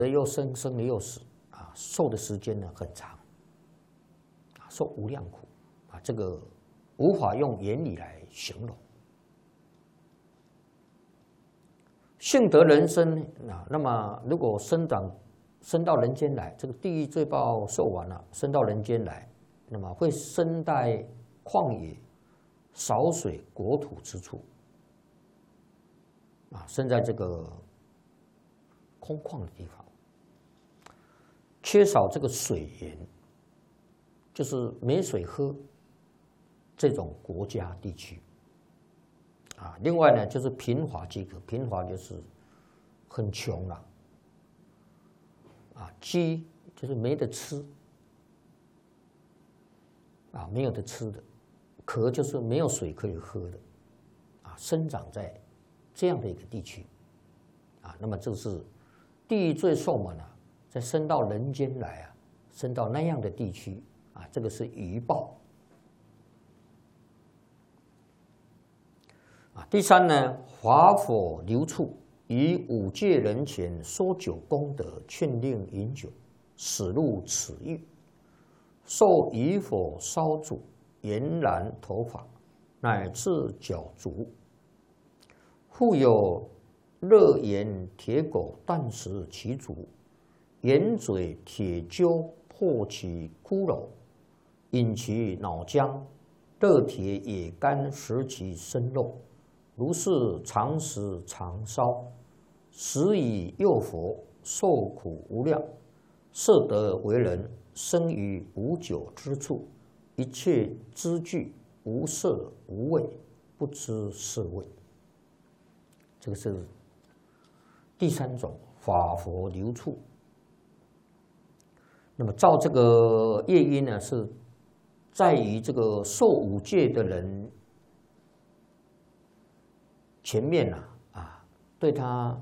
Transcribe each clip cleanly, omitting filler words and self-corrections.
又生，生了又死啊，受的时间呢很长，啊，受无量苦啊，这个无法用言语来形容。幸得人身啊，那么如果生到人间来，这个地狱罪报受完了，生到人间来，那么会生在旷野、少水、国土之处，啊，生在这个空旷的地方，缺少这个水源，就是没水喝这种国家地区。啊，另外呢，就是贫乏饥渴，贫乏就是很穷了，啊，饥就是没得吃，啊，没有得吃的，渴就是没有水可以喝的，啊，生长在这样的一个地区，啊，那么这是地狱罪受满啊，再生到人间来啊，生到那样的地区啊，这个是余报。第三呢，华佛流处，于五界人前说酒功德，劝令饮酒，使入此狱，受余火烧煮，延燃头发，乃至脚足。复有热盐铁狗啖食其足，盐嘴铁灸破其骷髅，引其脑浆，热铁也干食其身肉。如是常食常烧，食以诱佛，受苦无量。色得为人，生于无酒之处，一切资具无色无味，不知是味。这个是第三种法佛流处。那么照这个业因呢，是在于这个受五戒的人前面啊，对他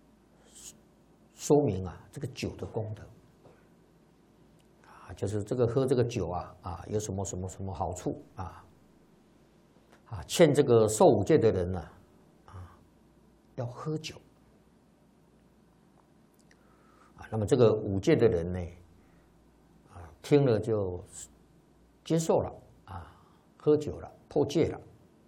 说明啊，这个酒的功德啊，就是这个喝这个酒啊有什么好处啊，劝这个受五戒的人呢要喝酒啊，那么这个五戒的人呢听了就接受了啊，喝酒了，破戒了。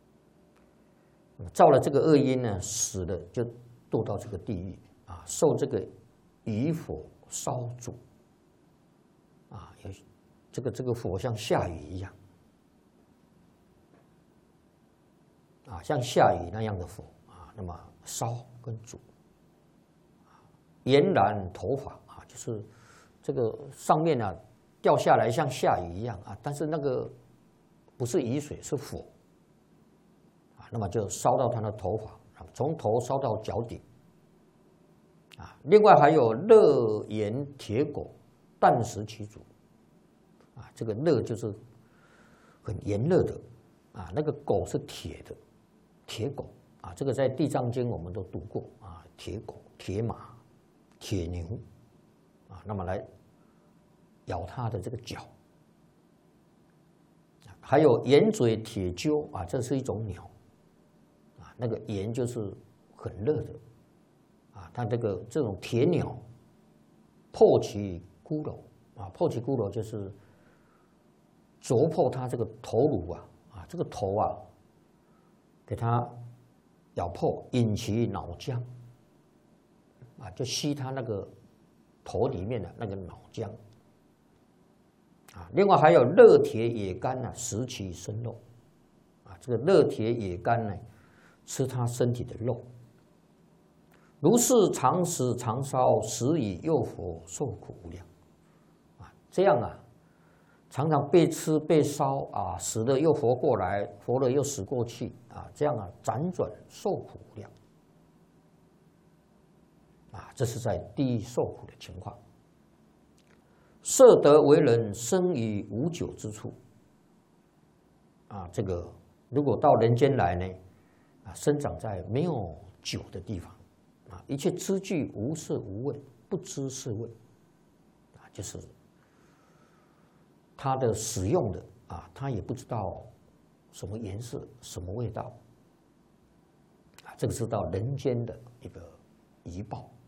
造了这个恶因呢，死了就堕到这个地狱啊，受这个余火烧煮啊，有这个火像下雨一样啊，像下雨那样的火啊，那么烧跟煮，延燃头发啊，就是这个上面呢掉下来像下雨一样啊，但是那个不是雨水，是火。那么就烧到他的头发，从头烧到脚底，啊，另外还有热盐铁狗啖食其足，啊，这个热就是很炎热的，啊，那个狗是铁的，铁狗啊，这个在《地藏经》我们都读过啊，铁狗、铁马、铁牛，啊，那么来咬它的这个脚，还有盐嘴铁鸠啊，这是一种鸟。那个盐就是很热的，啊，它这种铁鸟破其骷髅啊，破其骷髅就是啄破它这个头颅啊，这个头啊，给它咬破，引其脑浆啊，就吸它那个头里面的那个脑浆啊。另外还有热铁也干啊，食其身肉啊，这个热铁也干呢。吃他身体的肉，如是常食常烧，食以诱佛，受苦无量。啊，这样啊，常常被吃被烧啊，死了又活过来，活了又死过去啊，这样啊，辗转受苦无量。啊，这是在地狱受苦的情况。色得为人，生于无酒之处。啊，这个如果到人间来呢？生长在没有酒的地方，啊，一切资具无色无味，不知是味，啊，就是它的使用的啊，它也不知道什么颜色、什么味道，啊，这个是到人间的一个遗报。